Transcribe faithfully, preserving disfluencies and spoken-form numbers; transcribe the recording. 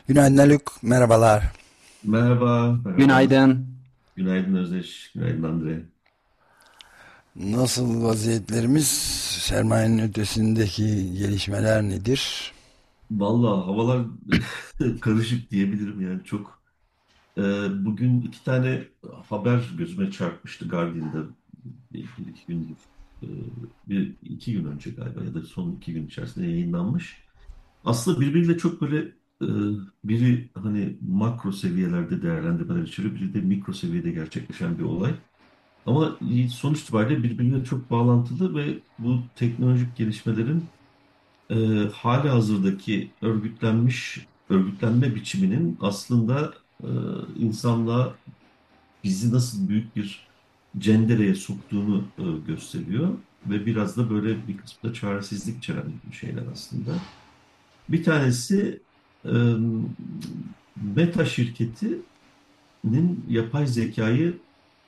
Günaydın Haluk, merhabalar. Merhaba, merhaba. Günaydın. Günaydın Özdeş, günaydın Andre. Nasıl vaziyetlerimiz? Sermayenin ötesindeki gelişmeler nedir? Vallahi havalar karışık diyebilirim yani çok. e, Bugün iki tane haber gözüme çarpmıştı Guardian'da bir, bir iki gündür. e, Bir iki gün önce galiba ya da son iki gün içerisinde yayınlanmış. Aslında birbiriyle çok böyle e, biri hani makro seviyelerde değerlendirmeler içeriyor, biri de mikro seviyede gerçekleşen bir olay. Ama sonuç itibariyle birbirine çok bağlantılı ve bu teknolojik gelişmelerin e, hali hazırdaki örgütlenmiş örgütlenme biçiminin aslında e, insanlığa bizi nasıl büyük bir cendereye soktuğunu e, gösteriyor ve biraz da böyle bir kısmı da çaresizlik içeren şeyler aslında. Bir tanesi e, Meta şirketinin yapay zekayı